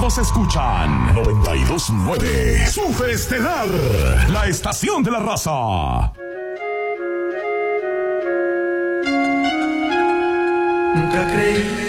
Todos escuchan 92.9 Super Estelar, la estación de la raza. Nunca creí